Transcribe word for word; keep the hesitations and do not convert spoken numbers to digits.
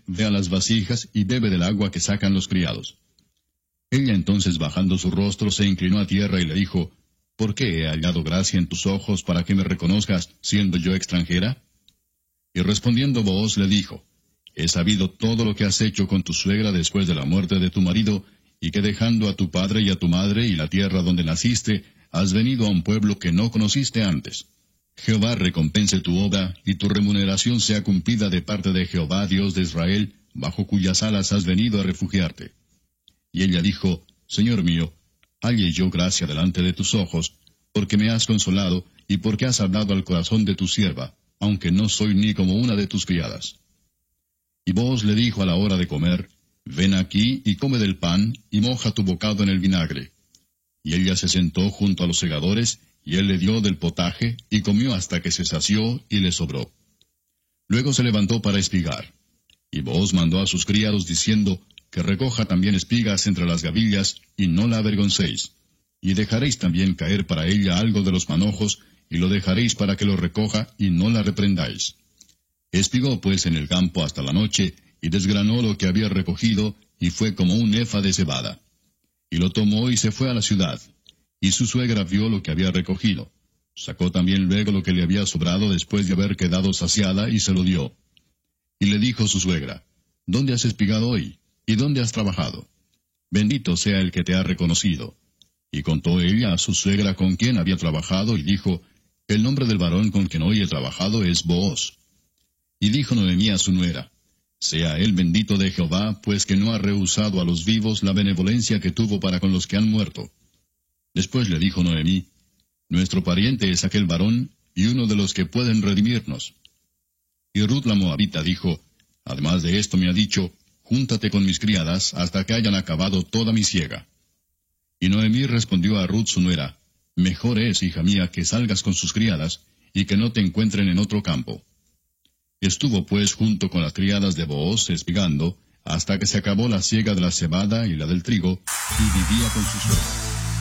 ve a las vasijas y bebe del agua que sacan los criados. Ella entonces, bajando su rostro, se inclinó a tierra y le dijo, ¿por qué he hallado gracia en tus ojos para que me reconozcas, siendo yo extranjera? Y respondiendo Booz le dijo, he sabido todo lo que has hecho con tu suegra después de la muerte de tu marido, y que dejando a tu padre y a tu madre y la tierra donde naciste, has venido a un pueblo que no conociste antes. Jehová recompense tu obra, y tu remuneración sea cumplida de parte de Jehová, Dios de Israel, bajo cuyas alas has venido a refugiarte. Y ella dijo, Señor mío, halle yo gracia delante de tus ojos, porque me has consolado, y porque has hablado al corazón de tu sierva, aunque no soy ni como una de tus criadas. Y Booz le dijo a la hora de comer, ven aquí y come del pan, y moja tu bocado en el vinagre. Y ella se sentó junto a los segadores, y él le dio del potaje, y comió hasta que se sació, y le sobró. Luego se levantó para espigar. Y Booz mandó a sus criados, diciendo, que recoja también espigas entre las gavillas, y no la avergoncéis. Y dejaréis también caer para ella algo de los manojos, y lo dejaréis para que lo recoja, y no la reprendáis. Espigó pues en el campo hasta la noche, y desgranó lo que había recogido, y fue como un efa de cebada. Y lo tomó y se fue a la ciudad. Y su suegra vio lo que había recogido. Sacó también luego lo que le había sobrado después de haber quedado saciada, y se lo dio. Y le dijo su suegra, ¿dónde has espigado hoy? ¿Y dónde has trabajado? Bendito sea el que te ha reconocido. Y contó ella a su suegra con quien había trabajado, y dijo, el nombre del varón con quien hoy he trabajado es Booz. Y dijo Noemí a su nuera, sea él bendito de Jehová, pues que no ha rehusado a los vivos la benevolencia que tuvo para con los que han muerto. Después le dijo Noemí, nuestro pariente es aquel varón, y uno de los que pueden redimirnos. Y Ruth la moabita dijo, además de esto me ha dicho, júntate con mis criadas hasta que hayan acabado toda mi siega. Y Noemí respondió a Ruth su nuera, mejor es, hija mía, que salgas con sus criadas, y que no te encuentren en otro campo. Estuvo pues junto con las criadas de Booz espigando, hasta que se acabó la siega de la cebada y la del trigo, y vivía con su suegra.